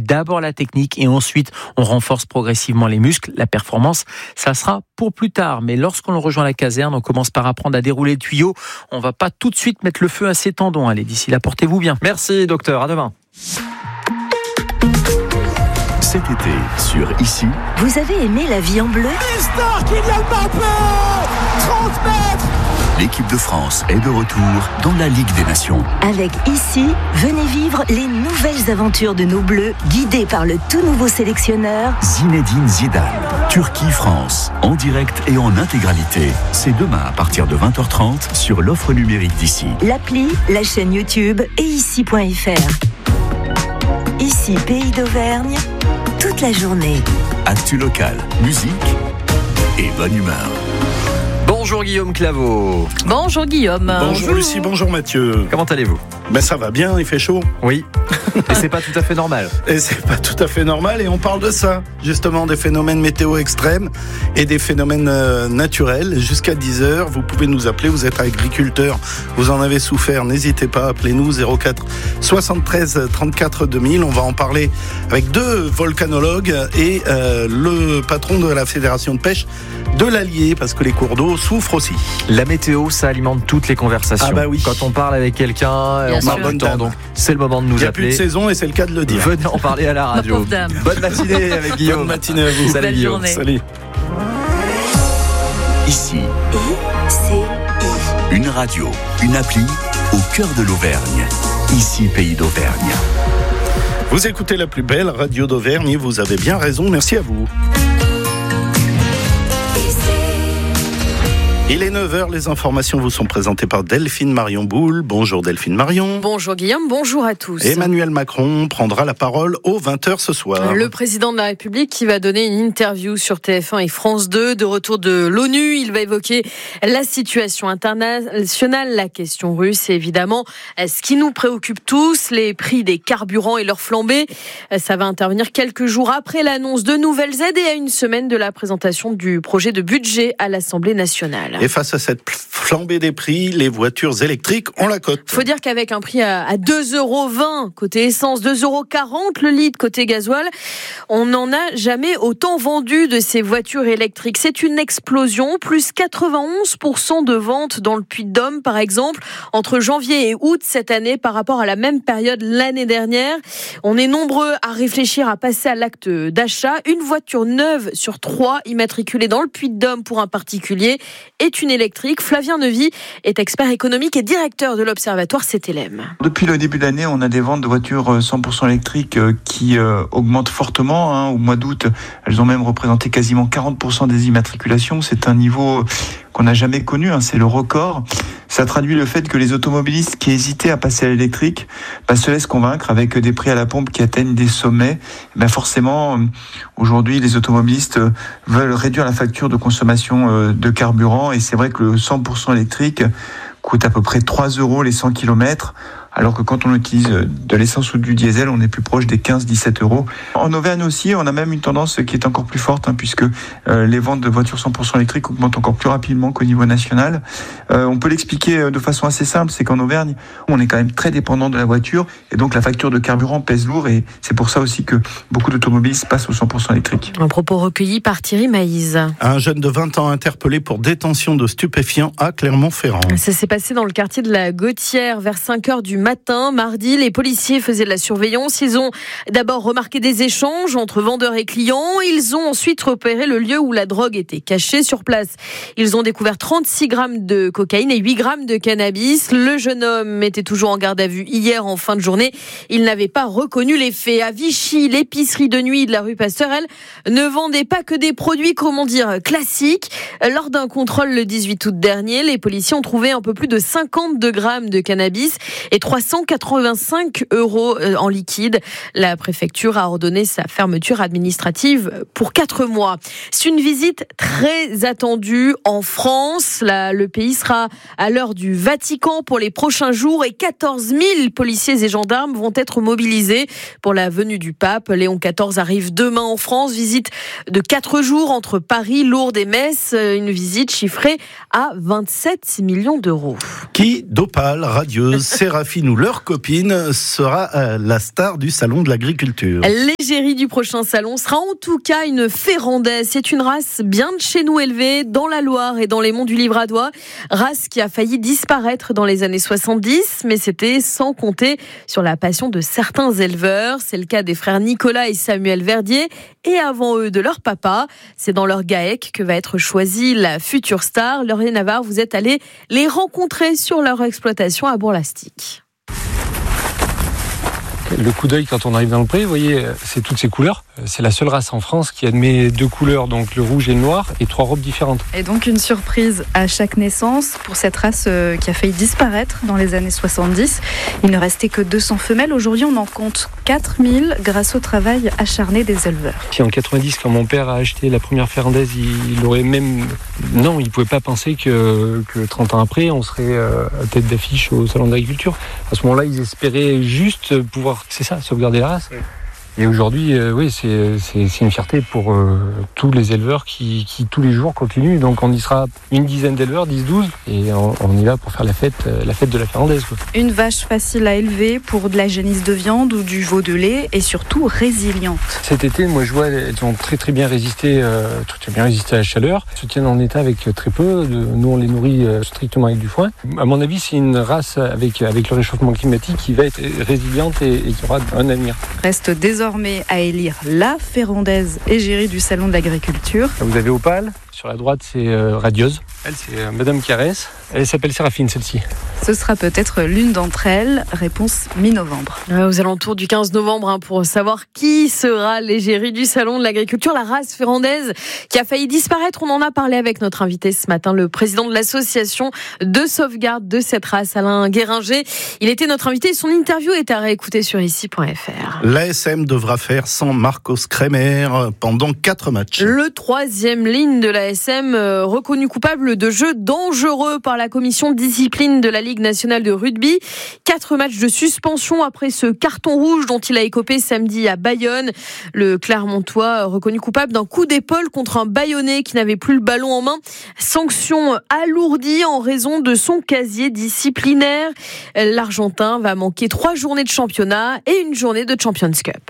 d'abord la technique et ensuite on renforce progressivement les muscles. La performance, ça sera pour plus tard. Mais lorsqu'on rejoint la caserne, on commence par apprendre à dérouler le tuyau. On va pas tout de suite mettre le feu à ses tendons. Allez, d'ici là, portez-vous bien. Merci docteur, à demain. Cet été, sur Ici. Vous avez aimé la vie en bleu ? Mister Kylian Mbappé, 30 mètres. L'équipe de France est de retour dans la Ligue des Nations. Avec Ici, venez vivre les nouvelles aventures de nos Bleus, guidés par le tout nouveau sélectionneur Zinedine Zidane. Turquie-France, en direct et en intégralité. C'est demain à partir de 20h30 sur l'offre numérique d'Ici. L'appli, la chaîne YouTube et ici.fr. Ici, pays d'Auvergne, toute la journée. Actu locale, musique et bonne humeur. Bonjour Guillaume Claveau. Bonjour Guillaume. Bonjour Lucie, bonjour Mathieu. Comment allez-vous ? Ben ça va bien, il fait chaud. Oui. Et c'est pas tout à fait normal. Et c'est pas tout à fait normal et on parle de ça, justement des phénomènes météo extrêmes et des phénomènes naturels. Jusqu'à 10h, vous pouvez nous appeler, vous êtes agriculteur, vous en avez souffert, n'hésitez pas, appelez-nous 04 73 34 2000. On va en parler avec deux volcanologues et le patron de la Fédération de pêche de l'Allier, parce que les cours d'eau souffrent aussi. La météo, ça alimente toutes les conversations. Ah bah oui. Quand on parle avec quelqu'un, Bien on parle sûr. de temps, donc c'est le moment de nous Il n'y a appeler. plus de saison et c'est le cas de le dire. Venez en parler à la radio. pauvre dame. Bonne matinée avec Guillaume. Bonne matinée à vous. Salut Belle Guillaume. journée. Salut. Ici, I-C-I. une radio, une appli au cœur de l'Auvergne. Ici, pays d'Auvergne. Vous écoutez la plus belle radio d'Auvergne et vous avez bien raison, merci à vous. Il est 9h, les informations vous sont présentées par Delphine Marion Boule. Bonjour Delphine Marion. Bonjour Guillaume, bonjour à tous. Emmanuel Macron prendra la parole aux 20h ce soir. Le président de la République qui va donner une interview sur TF1 et France 2 de retour de l'ONU. Il va évoquer la situation internationale, la question russe et évidemment ce qui nous préoccupe tous, les prix des carburants et leur flambée. Ça va intervenir quelques jours après l'annonce de nouvelles aides et à une semaine de la présentation du projet de budget à l'Assemblée nationale. Et face à cette flambée des prix, les voitures électriques ont la cote. Faut dire qu'avec un prix à 2,20 € côté essence, 2,40 € le litre côté gasoil, on n'en a jamais autant vendu de ces voitures électriques. C'est une explosion, plus 91% de ventes dans le Puy-de-Dôme par exemple, entre janvier et août cette année par rapport à la même période l'année dernière. On est nombreux à réfléchir à passer à l'acte d'achat. Une voiture neuve sur 3 immatriculée dans le Puy-de-Dôme pour un particulier est une électrique. Flavien Neuvy est expert économique et directeur de l'Observatoire CTLM. Depuis le début de l'année, on a des ventes de voitures 100% électriques qui augmentent fortement. Au mois d'août, elles ont même représenté quasiment 40% des immatriculations. C'est un niveau qu'on n'a jamais connu, c'est le record. Ça traduit le fait que les automobilistes qui hésitaient à passer à l'électrique se laissent convaincre avec des prix à la pompe qui atteignent des sommets. Forcément, aujourd'hui, les automobilistes veulent réduire la facture de consommation de carburant et c'est vrai que le 100% électrique coûte à peu près 3 € les 100 km. Alors que quand on utilise de l'essence ou du diesel, on est plus proche des 15-17 €. En Auvergne aussi, on a même une tendance qui est encore plus forte, puisque les ventes de voitures 100% électriques augmentent encore plus rapidement qu'au niveau national. On peut l'expliquer de façon assez simple, c'est qu'en Auvergne, on est quand même très dépendant de la voiture, et donc la facture de carburant pèse lourd, et c'est pour ça aussi que beaucoup d'automobilistes passent au 100% électrique. Un propos recueilli par Thierry Maïz. Un jeune de 20 ans interpellé pour détention de stupéfiants à Clermont-Ferrand. Ça s'est passé dans le quartier de la Gautière vers 5h du matin. Mardi, les policiers faisaient de la surveillance. Ils ont d'abord remarqué des échanges entre vendeurs et clients. Ils ont ensuite repéré le lieu où la drogue était cachée. Sur place, ils ont découvert 36 grammes de cocaïne et 8 grammes de cannabis. Le jeune homme était toujours en garde à vue hier en fin de journée. Il n'avait pas reconnu les faits. À Vichy, l'épicerie de nuit de la rue Pasteur, elle, ne vendait pas que des produits, classiques. Lors d'un contrôle le 18 août dernier, les policiers ont trouvé un peu plus de 52 grammes de cannabis et 385 € en liquide. La préfecture a ordonné sa fermeture administrative pour 4 mois. C'est une visite très attendue en France. Le pays sera à l'heure du Vatican pour les prochains jours et 14 000 policiers et gendarmes vont être mobilisés pour la venue du pape. Léon XIV arrive demain en France. Visite de 4 jours entre Paris, Lourdes et Metz. Une visite chiffrée à 27 millions d'euros. Qui d'Opale, radieuse, Séraphine ou leur copine sera la star du salon de l'agriculture. L'égérie du prochain salon sera en tout cas une ferrandaise. C'est une race bien de chez nous élevée dans la Loire et dans les monts du Livradois. Race qui a failli disparaître dans les années 70, mais c'était sans compter sur la passion de certains éleveurs. C'est le cas des frères Nicolas et Samuel Verdier, et avant eux de leur papa. C'est dans leur GAEC que va être choisie la future star. Laurier Navarre, vous êtes allé les rencontrer sur leur exploitation à Bourg-Lastic. Le coup d'œil quand on arrive dans le pré, vous voyez, c'est toutes ces couleurs. C'est la seule race en France qui admet 2 couleurs, donc le rouge et le noir, et 3 robes différentes. Et donc une surprise à chaque naissance pour cette race qui a failli disparaître dans les années 70. Il ne restait que 200 femelles. Aujourd'hui, on en compte 4000 grâce au travail acharné des éleveurs. Si en 90, quand mon père a acheté la première ferrandaise, il aurait même... Non, il ne pouvait pas penser que 30 ans après, on serait à tête d'affiche au salon de l'agriculture. À ce moment-là, ils espéraient juste pouvoir, c'est ça, sauvegarder la race. Et aujourd'hui, oui, c'est une fierté pour tous les éleveurs qui tous les jours continuent. Donc on y sera une dizaine d'éleveurs, 10-12, et on y va pour faire la fête de la ferrandaise, quoi. Une vache facile à élever pour de la génisse de viande ou du veau de lait, et surtout résiliente. Cet été, moi je vois, elles ont très bien résisté à la chaleur. Elles se tiennent en état avec très peu. Nous on les nourrit strictement avec du foin. À mon avis, c'est une race avec le réchauffement climatique qui va être résiliente et qui aura un avenir. Reste désormais à élire la ferrandaise égérie du salon de l'agriculture. Vous avez Opale, sur la droite c'est Radieuse. Elle c'est Madame Caresse. Elle s'appelle Séraphine, celle-ci. Ce sera peut-être l'une d'entre elles. Réponse mi-novembre. Aux alentours du 15 novembre, pour savoir qui sera l'égérie du salon de l'agriculture, la race ferrandaise qui a failli disparaître. On en a parlé avec notre invité ce matin, le président de l'association de sauvegarde de cette race, Alain Guéringer. Il était notre invité et son interview est à réécouter sur ici.fr. L'ASM devra faire sans Marcos Kremer pendant 4 matchs. Le 3e ligne de l'ASM, reconnu coupable de jeu dangereux par la commission de discipline de la Ligue nationale de rugby. 4 matchs de suspension après ce carton rouge dont il a écopé samedi à Bayonne. Le Clermontois reconnu coupable d'un coup d'épaule contre un Bayonnais qui n'avait plus le ballon en main. Sanction alourdie en raison de son casier disciplinaire. L'Argentin va manquer 3 journées de championnat et une journée de Champions Cup.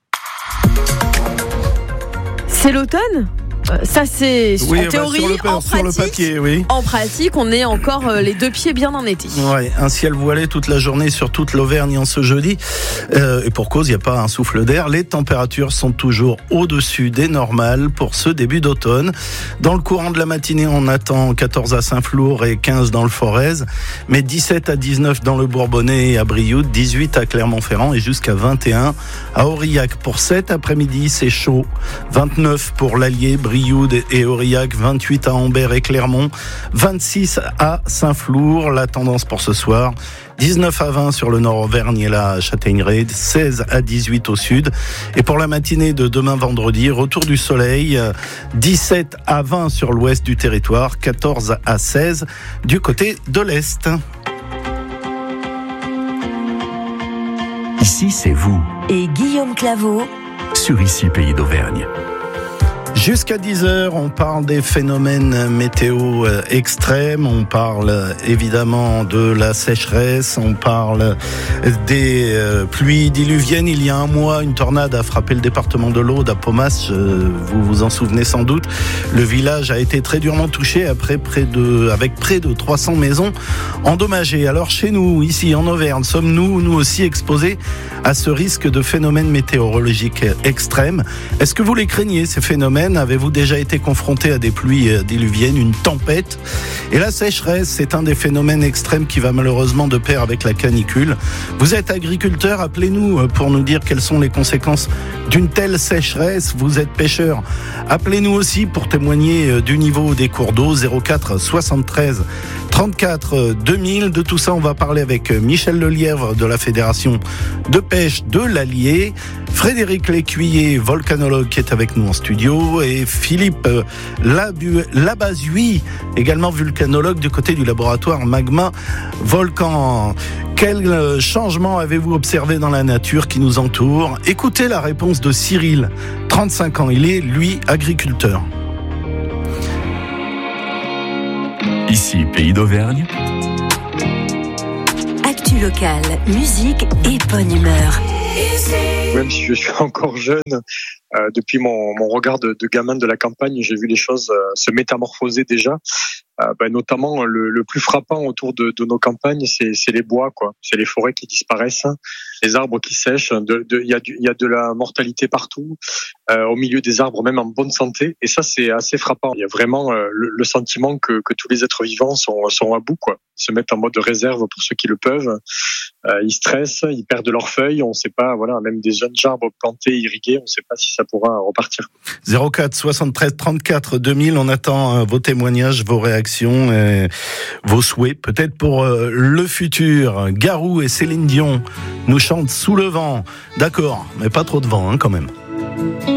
C'est l'automne ? Ça c'est en théorie, sur le papier, oui. En pratique, on est encore les 2 pieds bien en été. Ouais, un ciel voilé toute la journée sur toute l'Auvergne en ce jeudi. Et pour cause, il n'y a pas un souffle d'air. Les températures sont toujours au-dessus des normales pour ce début d'automne. Dans le courant de la matinée, on attend 14 à Saint-Flour et 15 dans le Forez, mais 17 à 19 dans le Bourbonnais et à Brioude, 18 à Clermont-Ferrand et jusqu'à 21 à Aurillac. Pour cet après-midi, c'est chaud. 29 pour l'Allier, Brioude et Aurillac, 28 à Ambert et Clermont, 26 à Saint-Flour. La tendance pour ce soir, 19 à 20 sur le nord Auvergne et la Châtaigneraie, 16 à 18 au sud. Et pour la matinée de demain vendredi, retour du soleil, 17 à 20 sur l'ouest du territoire, 14 à 16 du côté de l'est. Ici, c'est vous. Et Guillaume Claveau. Sur Ici, Pays d'Auvergne. Jusqu'à 10h, on parle des phénomènes météo extrêmes, on parle évidemment de la sécheresse, on parle des pluies diluviennes. Il y a un mois, une tornade a frappé le département de l'Aude à Pomas, vous vous en souvenez sans doute. Le village a été très durement touché avec près de 300 maisons endommagées. Alors chez nous, ici en Auvergne, sommes-nous aussi exposés à ce risque de phénomènes météorologiques extrêmes? Est-ce que vous les craignez, ces phénomènes? Avez-vous déjà été confronté à des pluies diluviennes, une tempête? Et la sécheresse, c'est un des phénomènes extrêmes qui va malheureusement de pair avec la canicule. Vous êtes agriculteur, appelez-nous pour nous dire quelles sont les conséquences d'une telle sécheresse. Vous êtes pêcheur, appelez-nous aussi pour témoigner du niveau des cours d'eau. 04 73 34 2000. De tout ça, on va parler avec Michel Lelièvre de la Fédération de pêche de l'Allier, Frédéric Lécuyer, volcanologue, qui est avec nous en studio, et Philippe Labazui, également volcanologue du côté du laboratoire Magma Volcan. Quel changement avez-vous observé dans la nature qui nous entoure? Écoutez la réponse de Cyril, 35 ans, il est, lui, agriculteur. Ici, Pays d'Auvergne. Actu Actu locale, musique et bonne humeur. Même si je suis encore jeune, depuis mon regard de gamin de la campagne, j'ai vu les choses se métamorphoser déjà. Notamment le plus frappant autour de nos campagnes, c'est les bois, quoi. C'est les forêts qui disparaissent, les arbres qui sèchent. Il y a de la mortalité partout, au milieu des arbres, même en bonne santé. Et ça, c'est assez frappant. Il y a vraiment le sentiment que tous les êtres vivants sont à bout, quoi. Ils se mettent en mode réserve pour ceux qui le peuvent. Ils stressent, ils perdent leurs feuilles. On ne sait pas, voilà, même des jeunes arbres plantés, irrigués, on ne sait pas si ça pourra repartir. 04 73 34 2000. On attend vos témoignages, vos réactions, vos souhaits, peut-être pour le futur. Garou et Céline Dion nous chantent Sous le vent. D'accord, mais pas trop de vent, quand même.